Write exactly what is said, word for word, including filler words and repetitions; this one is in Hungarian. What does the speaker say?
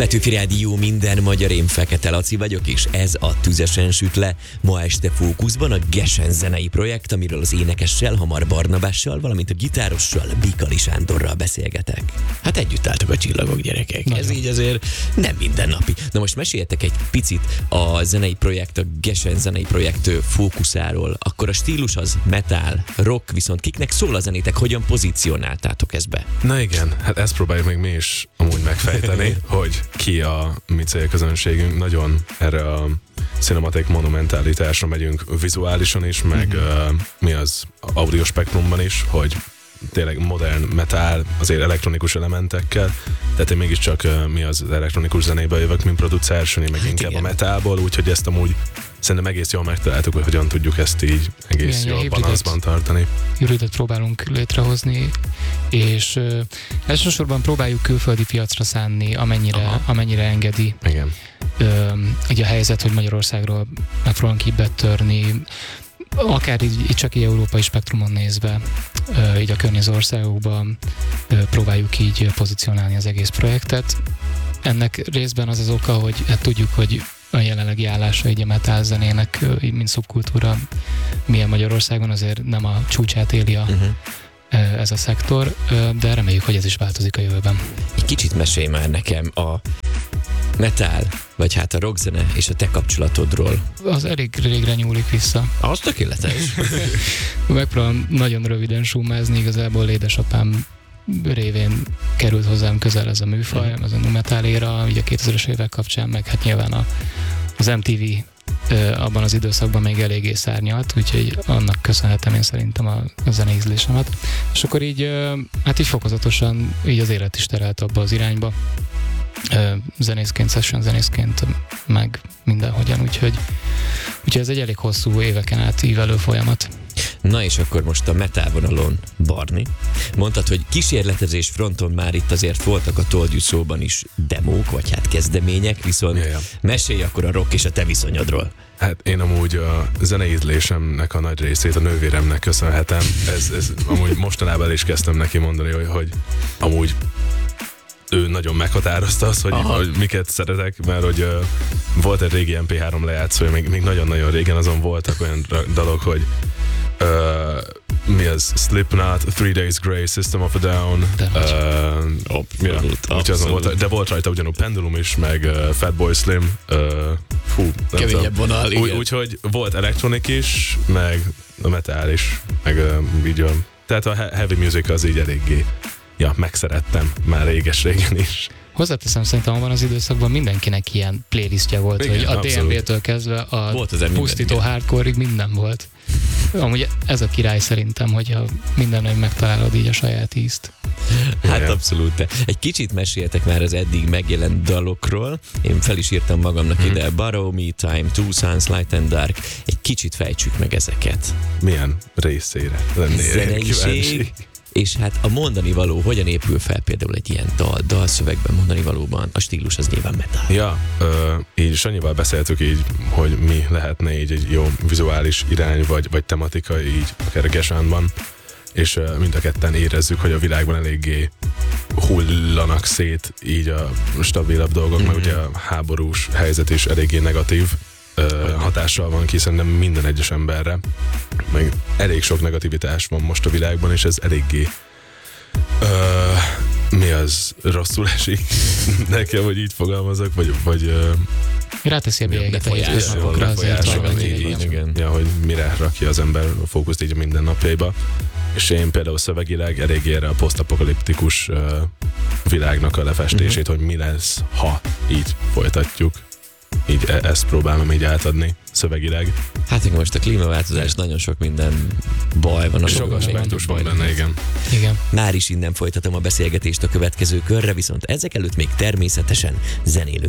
Petőfi Rádió, minden magyar, én Fekete Laci vagyok, és ez a Tüzesen süt le. Ma este fókuszban a Gesen zenei projekt, amiről az énekessel, Hamar Barnabással, valamint a gitárossal, Bikali Sándorral beszélgetek. Hát együtt álltok a csillagok, gyerekek. Nagyon. Ez így azért nem mindennapi. Na most meséljetek egy picit a zenei projekt, a Gesen zenei projekt fókuszáról. Akkor a stílus az metal, rock, viszont kiknek szól a zenétek, hogyan pozícionáltátok ezt be? Na igen, hát ezt próbáljuk még mi is amúgy megfejteni, hogy ki a mi célközönségünk. Nagyon erre a cinematic monumentalitásra megyünk vizuálisan is, meg uh-huh. uh, mi az audio spektrumban is, hogy tényleg modern metal, azért elektronikus elementekkel, tehát én mégiscsak uh, mi az elektronikus zenébe jövök, mint producer, Söni meg hát inkább igen. a metalból, úgyhogy ezt amúgy szerintem egész jól megtaláltuk, hogy hogyan tudjuk ezt így egész igen, jól balanszban tartani. Hibridet próbálunk létrehozni, és uh, elsősorban próbáljuk külföldi piacra szánni, amennyire, amennyire engedi. Igen. Uh, ugye a helyzet, hogy Magyarországról megpróbálunk így betörni, akár így, így csak így európai spektrumon nézve, uh, így a környező országokban uh, próbáljuk így pozícionálni az egész projektet. Ennek részben az az oka, hogy hát tudjuk, hogy a jelenlegi állása így a metal zenének, így mint szubkultúra milyen Magyarországon, azért nem a csúcsát éli a, uh-huh. ez a szektor, de reméljük, hogy ez is változik a jövőben. Egy kicsit mesélj már nekem a metal, vagy hát a rockzene és a te kapcsolatodról. Az elég régre nyúlik vissza. Az tökéletes. Megpróbálom nagyon röviden summázni, igazából édesapám révén került hozzám közel ez a műfaj, az a nu metal éra, így a kétezres évek kapcsán, meg hát nyilván a, az em té vé abban az időszakban még eléggé szárnyalt, úgyhogy annak köszönhetem én szerintem a, a zenei ízlésemet. És akkor így, hát így fokozatosan így az élet is terelt abba az irányba. Zenészként, session zenészként, meg mindenhogyan, úgyhogy, úgyhogy ez egy elég hosszú éveken át ívelő folyamat. Na és akkor most a metal vonalon, Barni. Mondtad, hogy kísérletezés fronton már itt azért voltak a Told You So-ban is demók, vagy hát kezdemények, viszont ja, ja. mesélj akkor a rock és a te viszonyodról. Hát én amúgy a zenei ízlésemnek a nagy részét a nővéremnek köszönhetem. Ez, ez amúgy mostanában el is kezdtem neki mondani, hogy, hogy amúgy ő nagyon meghatározta azt, hogy, hogy miket szeretek, mert hogy uh, volt egy régi em pé három lejátszója, még, még nagyon-nagyon régen azon voltak olyan dalok, hogy uh, mi az? Slipknot, Three Days Grace, System of a Down. Uh, abszolút, ja, abszolút. Volt, de volt rajta ugyanúgy Pendulum is, meg uh, Fatboy Slim. Uh, fú, keményebb vonal, igen. Úgyhogy úgy, volt elektronik is, meg a metal is, meg uh, így a, tehát a heavy music az így eléggé ja, megszerettem már réges-régen is. Hozzáteszem, szerintem abban az időszakban mindenkinek ilyen playlistje volt, igen, hogy a dé em vé-től kezdve a pusztító hardcore-ig minden volt. Amúgy ez a király szerintem, hogyha mindennek megtalálod így a saját ízt. Hát yeah. abszolút. Egy kicsit meséltek már az eddig megjelent dalokról. Én fel is írtam magamnak hmm. ide. Borrow Me, Time, Two Suns, Light and Dark. Egy kicsit fejtsük meg ezeket. Milyen részére lennél kíváncsi? És hát a mondani való, hogyan épül fel például egy ilyen dal, dalszövegben mondani valóban? A stílus az nyilván metal. Ja, ö, így Sanyival beszéltük így, hogy mi lehetne így egy jó vizuális irány, vagy, vagy tematika így akár a Gesenban, és ö, mind a ketten érezzük, hogy a világban eléggé hullanak szét így a stabilabb dolgok, mm-hmm. mert ugye a háborús helyzet is eléggé negatív ö, hatással van ki szerintem minden egyes emberre. Meg elég sok negativitás van most a világban, és ez eléggé ö, mi az rosszul esik nekem, hogy így fogalmazok, vagy, vagy ö, ráteszi a bélyeget a hétköznapokra azért. Ja, hogy mire rakja az ember a fókuszt így a mindennapjaiba. És én például szövegileg eléggé erre a posztapokaliptikus uh, világnak a lefestését, uh-huh. hogy mi lesz, ha így folytatjuk. Így e- ezt próbálom így átadni szövegileg. Hát most a klímaváltozás, nagyon sok minden baj van. A sok aspektus van benne, igen. igen. Már is innen folytatom a beszélgetést a következő körre, viszont ezek előtt még természetesen zenélünk.